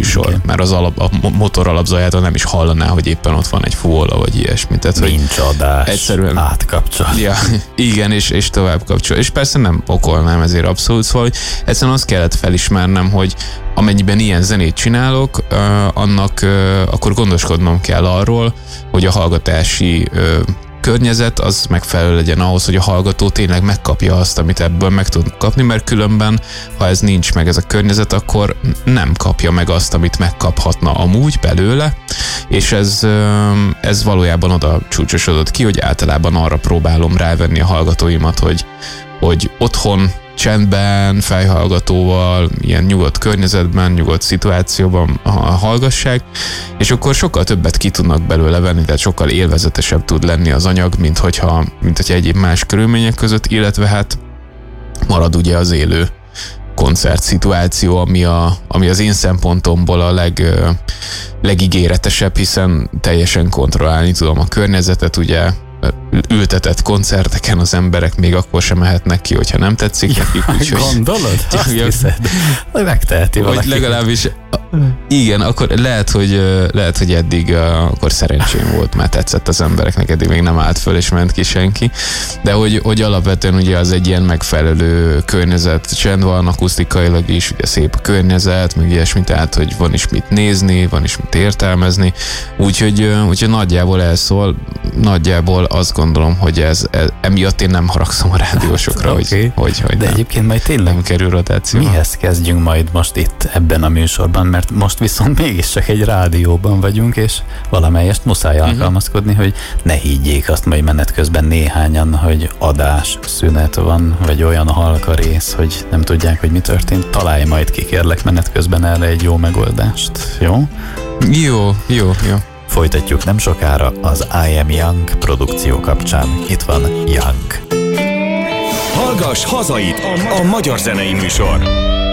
műsor, okay. Mert a motor alapzajától nem is hallaná, hogy éppen ott van egy fúvola, vagy ilyesmi. Tehát, nincs adás, egyszerűen átkapcsol. Ja, igen, és tovább kapcsol. És persze nem okolnám ezért abszolút, szóval hogy egyszerűen azt kellett felismernem, hogy amennyiben ilyen zenét csinálok, annak akkor gondoskodnom kell arról, hogy a hallgatási környezet az megfelelő legyen ahhoz, hogy a hallgató tényleg megkapja azt, amit ebből meg tud kapni, mert különben, ha ez nincs meg ez a környezet, akkor nem kapja meg azt, amit megkaphatna amúgy belőle, és ez valójában oda csúcsosodott ki, hogy általában arra próbálom rávenni a hallgatóimat, hogy otthon csendben, fejhallgatóval, ilyen nyugodt környezetben, nyugodt szituációban hallgassák, és akkor sokkal többet ki tudnak belőle venni, tehát sokkal élvezetesebb tud lenni az anyag, mint hogyha egyéb más körülmények között, illetve hát marad ugye az élő koncertszituáció, ami az én szempontomból a legígéretesebb, hiszen teljesen kontrollálni tudom a környezetet, ugye ültetett koncerteken az emberek még akkor sem mehetnek ki, hogyha nem tetszik nekik. Úgyhogy gondolod? Azt hiszed? Megteheti valaki. Vagy legalábbis igen, akkor lehet, hogy eddig akkor szerencsém volt, mert tetszett az embereknek, eddig még nem állt föl és ment ki senki, de hogy alapvetően ugye az egy ilyen megfelelő környezet, csend van akusztikailag is, ugye szép a környezet, meg ilyesmi, tehát hogy van is mit nézni, van is mit értelmezni, úgyhogy nagyjából elszól, nagyjából azt gondolom, hogy emiatt én nem haragszom a rádiósokra, okay. hogy de nem, egyébként majd tényleg nem kerül rotáció. Mihez kezdjünk majd most itt ebben a műsorban, mert most viszont mégiscsak egy rádióban vagyunk, és valamelyest muszáj alkalmazkodni, hogy ne higgyék azt majd menet közben néhányan, hogy adás szünet van, vagy olyan halka rész, hogy nem tudják, hogy mi történt. Találj majd ki, kérlek, menet közben erre egy jó megoldást, jó? Jó. Folytatjuk nem sokára az I Am Young produkció kapcsán. Itt van Young. Hallgass hazait, a magyar zenei műsor.